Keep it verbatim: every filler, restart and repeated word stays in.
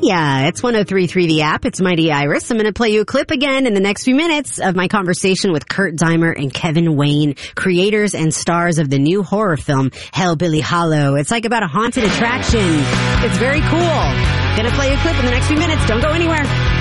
Yeah, it's one oh three point three The App. It's Mighty Iris. I'm going to play you a clip again in the next few minutes of my conversation with Kurt Deimer and Kevin Wayne, creators and stars of the new horror film Hellbilly Hollow. It's like about a haunted attraction. It's very cool. Going to play you a clip in the next few minutes. Don't go anywhere.